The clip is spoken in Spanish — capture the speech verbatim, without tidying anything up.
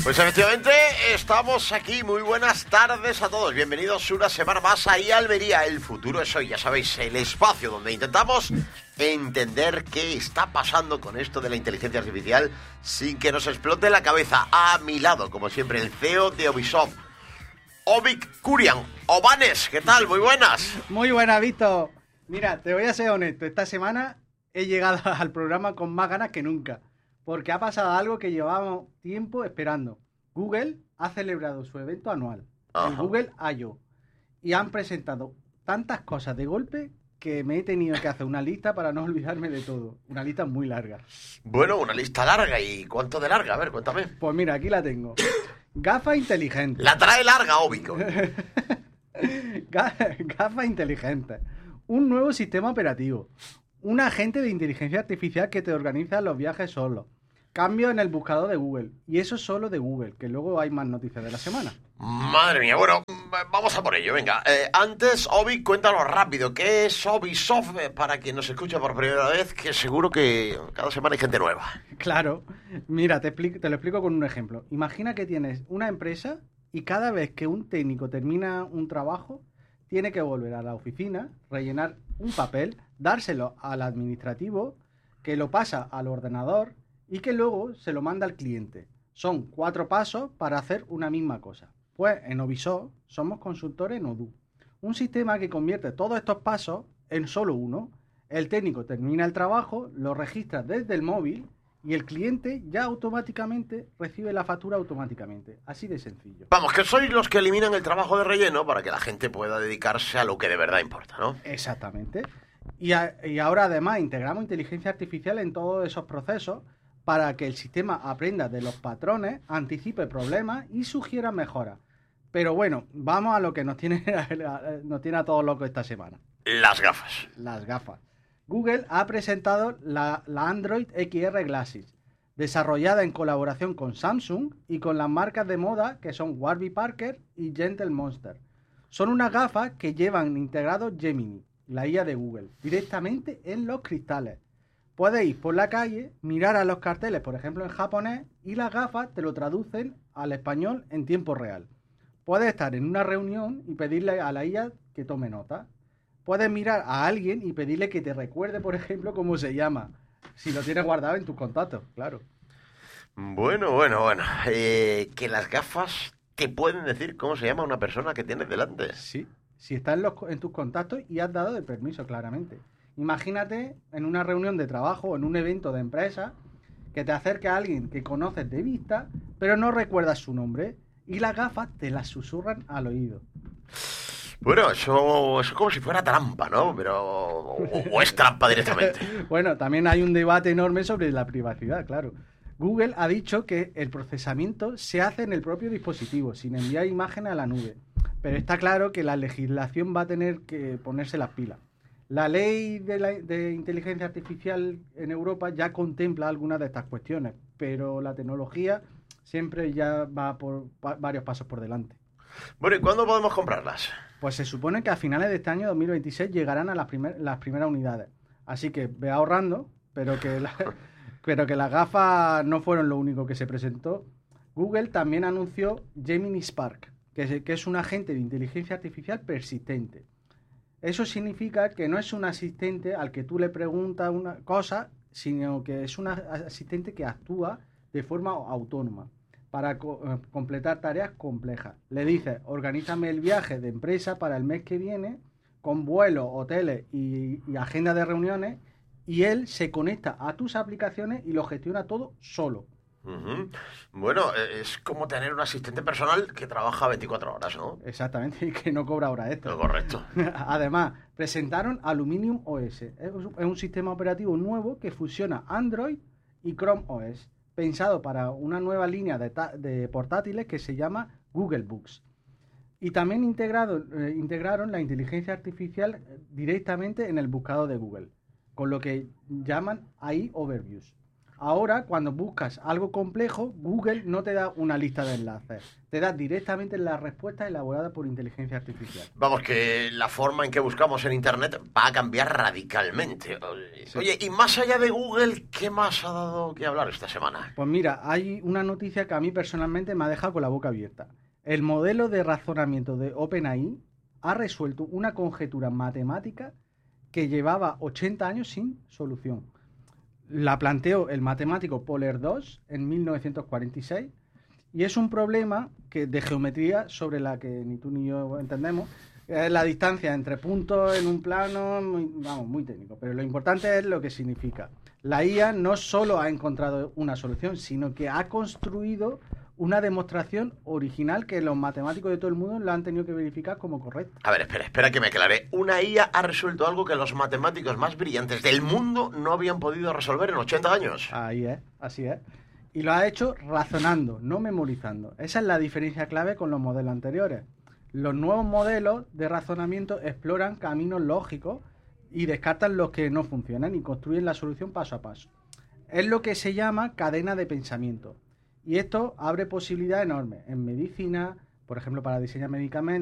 Pues efectivamente estamos aquí. Muy buenas tardes a todos. Bienvenidos una semana más a Almería. El futuro es hoy, ya sabéis, el espacio donde intentamos entender qué está pasando con esto de la inteligencia artificial sin que nos explote la cabeza. A mi lado, como siempre, el C E O de Ubisoft, Ovic Kurian. Ovanes, ¿qué tal? Muy buenas. Muy buenas, Víctor. Mira, te voy a ser honesto. Esta semana he llegado al programa con más ganas que nunca. Porque ha pasado algo que llevábamos tiempo esperando. Google ha celebrado su evento anual, Ajá. el Google I O, y han presentado tantas cosas de golpe que me he tenido que hacer una lista para no olvidarme de todo. Una lista muy larga. Bueno, una lista larga. ¿Y cuánto de larga? A ver, cuéntame. Pues mira, aquí la tengo. Gafas inteligentes. La trae larga, Óbico. Gafas inteligentes. Un nuevo sistema operativo. Un agente de inteligencia artificial que te organiza los viajes solo. Cambio en el buscador de Google. Y eso solo de Google, que luego hay más noticias de la semana. Madre mía, bueno, vamos a por ello, venga. Eh, antes, Obi, cuéntanos rápido, ¿qué es Ubisoft? Eh, para quien nos escucha por primera vez, que seguro que cada semana hay gente nueva. Claro. Mira, te, explico, te lo explico con un ejemplo. Imagina que tienes una empresa y cada vez que un técnico termina un trabajo, tiene que volver a la oficina, rellenar un papel, dárselo al administrativo, que lo pasa al ordenador y que luego se lo manda al cliente. Son cuatro pasos para hacer una misma cosa. Pues en Ubisoft somos consultores en Odoo, un sistema que convierte todos estos pasos en solo uno. El técnico termina el trabajo, lo registra desde el móvil y el cliente ya automáticamente recibe la factura automáticamente. Así de sencillo. Vamos, que sois los que eliminan el trabajo de relleno para que la gente pueda dedicarse a lo que de verdad importa, ¿no? Exactamente. Y, a, y ahora además integramos inteligencia artificial en todos esos procesos para que el sistema aprenda de los patrones, anticipe problemas y sugiera mejoras. Pero bueno, vamos a lo que nos tiene, nos tiene a todos locos esta semana. Las gafas. Las gafas. Google ha presentado la, la Android X R Glasses, desarrollada en colaboración con Samsung y con las marcas de moda que son Warby Parker y Gentle Monster. Son unas gafas que llevan integrado Gemini, la I A de Google, directamente en los cristales. Puedes ir por la calle, mirar a los carteles, por ejemplo en japonés, y las gafas te lo traducen al español en tiempo real. Puedes estar en una reunión y pedirle a la I A que tome nota. Puedes mirar a alguien y pedirle que te recuerde, por ejemplo, cómo se llama, si lo tienes guardado en tus contactos, claro. Bueno, bueno, bueno. Eh, que las gafas te pueden decir cómo se llama una persona que tienes delante. Sí, si está en, los, en tus contactos y has dado el permiso, claramente. Imagínate en una reunión de trabajo o en un evento de empresa que te acerque a alguien que conoces de vista, pero no recuerdas su nombre y las gafas te las susurran al oído. Bueno, eso, eso es como si fuera trampa, ¿no? Pero o, o es trampa directamente. Bueno, también hay un debate enorme sobre la privacidad, claro. Google ha dicho que el procesamiento se hace en el propio dispositivo, sin enviar imágenes a la nube. Pero está claro que la legislación va a tener que ponerse las pilas. La ley de, la, de inteligencia artificial en Europa ya contempla algunas de estas cuestiones, pero la tecnología siempre ya va por pa, varios pasos por delante. Bueno, ¿y cuándo podemos comprarlas? Pues se supone que a finales de este año dos mil veintiséis llegarán a las, primer, las primeras unidades. Así que ve ahorrando, pero que, la, pero que las gafas no fueron lo único que se presentó. Google también anunció Gemini Spark, que es, que es un agente de inteligencia artificial persistente. Eso significa que no es un asistente al que tú le preguntas una cosa, sino que es un asistente que actúa de forma autónoma para co- completar tareas complejas. Le dices, organízame el viaje de empresa para el mes que viene, con vuelos, hoteles y, y agenda de reuniones, y él se conecta a tus aplicaciones y lo gestiona todo solo. Uh-huh. Bueno, es como tener un asistente personal que trabaja veinticuatro horas, ¿no? Exactamente, y que no cobra horas extra. No, correcto. Además, presentaron Aluminium O S. Es un sistema operativo nuevo que fusiona Android y Chrome O S, pensado para una nueva línea de, ta- de portátiles que se llama Google Books. Y también integrado, eh, integraron la inteligencia artificial directamente en el buscador de Google, con lo que llaman A I Overviews. ahora cuando buscas algo complejo, Google no te da una lista de enlaces, te da directamente la respuesta elaborada por inteligencia artificial. Vamos, que la forma en que buscamos en Internet va a cambiar radicalmente. Sí. Oye, y más allá de Google, ¿qué más ha dado que hablar esta semana? Pues mira, hay una noticia que a mí personalmente me ha dejado con la boca abierta. El modelo de razonamiento de OpenAI ha resuelto una conjetura matemática que llevaba ochenta años sin solución. La planteó el matemático Paul Erdős en mil novecientos cuarenta y seis y es un problema que, de geometría sobre la que ni tú ni yo entendemos. Es la distancia entre puntos en un plano, muy, vamos, muy técnico, pero lo importante es lo que significa. La I A no solo ha encontrado una solución, sino que ha construido una demostración original que los matemáticos de todo el mundo la han tenido que verificar como correcta. A ver, espera, espera que me aclare. Una I A ha resuelto algo que los matemáticos más brillantes del mundo no habían podido resolver en ochenta años. Ahí es, así es. Y lo ha hecho razonando, no memorizando. Esa es la diferencia clave con los modelos anteriores. Los nuevos modelos de razonamiento exploran caminos lógicos y descartan los que no funcionan y construyen la solución paso a paso. Es lo que se llama cadena de pensamiento. Y esto abre posibilidades enormes en medicina, por ejemplo, para diseñar medicamentos.